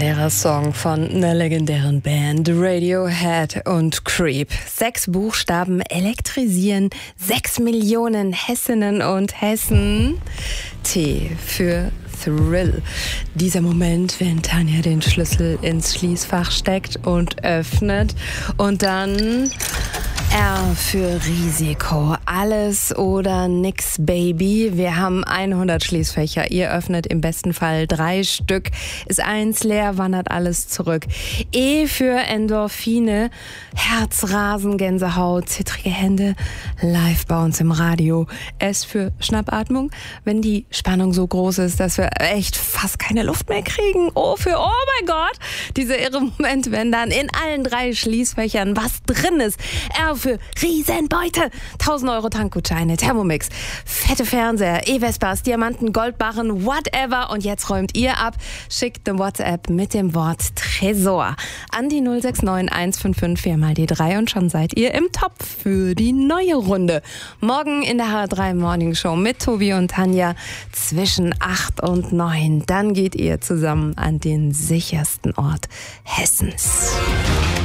legendärer Song von einer legendären Band, Radiohead und Creep. 6 Buchstaben elektrisieren 6 Millionen Hessinnen und Hessen. T für Thrill. Dieser Moment, wenn Tanja den Schlüssel ins Schließfach steckt und öffnet und dann R für Risiko. Alles oder nix, Baby. Wir haben 100 Schließfächer. Ihr öffnet im besten Fall 3 Stück. Ist eins leer, wandert alles zurück. E für Endorphine. Herzrasen, Gänsehaut, zittrige Hände. Live bei uns im Radio. S für Schnappatmung. Wenn die Spannung so groß ist, dass wir echt fast keine Luft mehr kriegen. O für oh mein Gott. Dieser irre Moment, wenn dann in allen 3 Schließfächern was drin ist. R für Riesenbeute. 1000 Euro Tankgutscheine, Thermomix, fette Fernseher, E-Vespas, Diamanten, Goldbarren, whatever. Und jetzt räumt ihr ab. Schickt eine WhatsApp mit dem Wort Tresor an die 069 155 4 mal die 3 und schon seid ihr im Topf für die neue Runde. Morgen in der H3 Morning Show mit Tobi und Tanja zwischen 8 und 9. Dann geht ihr zusammen an den sichersten Ort Hessens.